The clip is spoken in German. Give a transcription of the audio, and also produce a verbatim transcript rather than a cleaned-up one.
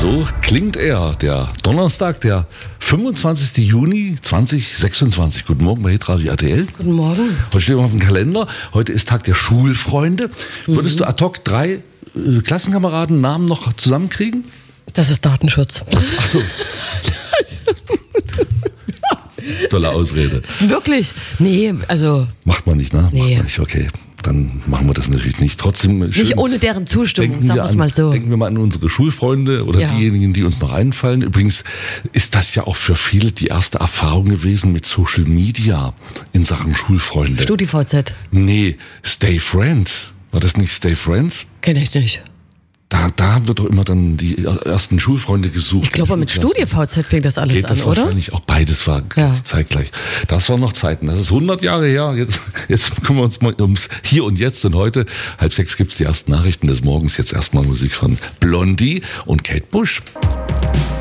So klingt er, der Donnerstag, der fünfundzwanzigsten Juni zweitausendsechsundzwanzig. Guten Morgen bei Hitradio R T L. Guten Morgen. Heute stehen wir auf dem Kalender. Heute ist Tag der Schulfreunde. Mhm. Würdest du ad hoc drei äh, Klassenkameraden Namen noch zusammenkriegen? Das ist Datenschutz. Ach so. Tolle Ausrede. Wirklich? Nee, also... Macht man nicht, ne? Nee. Macht man nicht, okay. Dann machen wir das natürlich nicht. Trotzdem schön, nicht ohne deren Zustimmung, sagen wir es mal so. Denken wir mal an unsere Schulfreunde oder ja. diejenigen, die uns noch einfallen. Übrigens ist das ja auch für viele die erste Erfahrung gewesen mit Social Media in Sachen Schulfreunde. StudiVZ. Nee, Stay Friends. War das nicht Stay Friends? Kenn ich nicht. Da, da wird doch immer dann die ersten Schulfreunde gesucht. Ich glaube, mit StudiVZ fing das alles Geht an, das oder? Wahrscheinlich auch beides war ja. zeitgleich. Das waren noch Zeiten. Das ist hundert Jahre her. Jetzt, jetzt kümmern wir uns mal ums Hier und Jetzt. Und heute, halb sechs, gibt's die ersten Nachrichten des Morgens. Jetzt erstmal Musik von Blondie und Kate Bush.